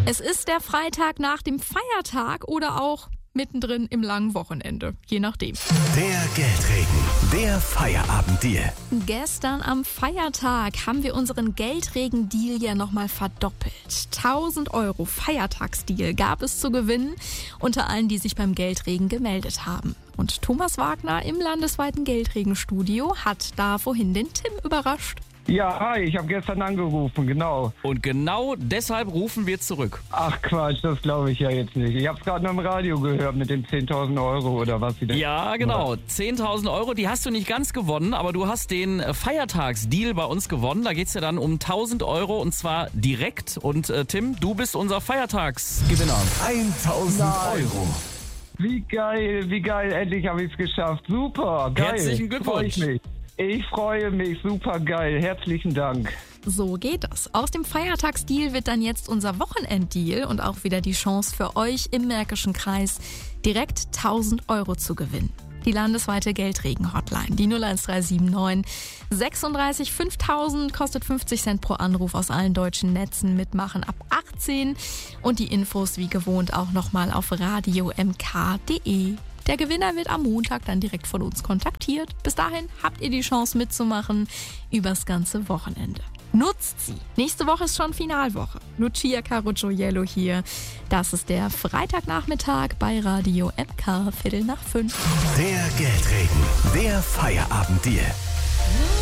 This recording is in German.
Es ist der Freitag nach dem Feiertag oder auch mittendrin im langen Wochenende, je nachdem. Der Geldregen, der Feierabenddeal. Gestern am Feiertag haben wir unseren Geldregen-Deal ja nochmal verdoppelt. 1.000 € Feiertagsdeal gab es zu gewinnen unter allen, die sich beim Geldregen gemeldet haben. Und Thomas Wagner im landesweiten Geldregenstudio hat da vorhin den Tim überrascht. Ja, hi, ich habe gestern angerufen, genau. Und genau deshalb rufen wir zurück. Ach Quatsch, das glaube ich ja jetzt nicht. Ich habe es gerade noch im Radio gehört mit den 10.000 € oder was sie denn. Ja, genau. 10.000 €, die hast du nicht ganz gewonnen, aber du hast den Feiertagsdeal bei uns gewonnen. Da geht's ja dann um 1.000 € und zwar direkt. Und Tim, du bist unser Feiertagsgewinner. 1.000 €. Wie geil, endlich habe ich es geschafft. Super, geil. Herzlichen Glückwunsch. Ich freue mich, super geil. Herzlichen Dank. So geht das. Aus dem Feiertagsdeal wird dann jetzt unser Wochenenddeal und auch wieder die Chance für euch im Märkischen Kreis, direkt 1.000 € zu gewinnen. Die landesweite Geldregen-Hotline, die 01379 36 5000, kostet 50 Cent pro Anruf aus allen deutschen Netzen, mitmachen ab 18 und die Infos wie gewohnt auch nochmal auf radiomk.de. Der Gewinner wird am Montag dann direkt von uns kontaktiert. Bis dahin habt ihr die Chance mitzumachen übers ganze Wochenende. Nutzt sie. Nächste Woche ist schon Finalwoche. Lucia Caruggiello hier. Das ist der Freitagnachmittag bei Radio MK, 4:45. Der Geldregen, der Feierabenddeal.